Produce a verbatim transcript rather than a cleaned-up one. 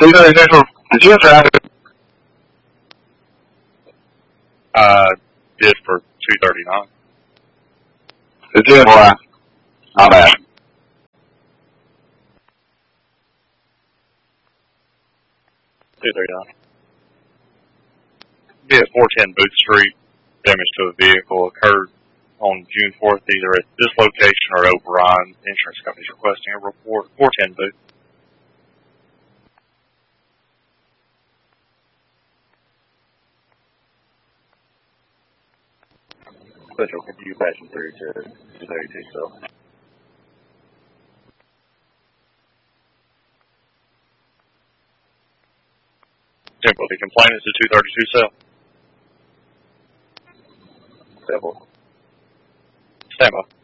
two thirty Central, did you drive it? I did for two thirty-nine. Did you? Why? My bad. two thirty-nine. Be at four ten Booth Street. Damage to a vehicle occurred on June fourth, either at this location or O'Brien. Insurance company's requesting a report. four ten Booth. Central, could you patch him through to two thirty-two cell? Temple, the complaint is the two thirty-two cell. Several. Stand by.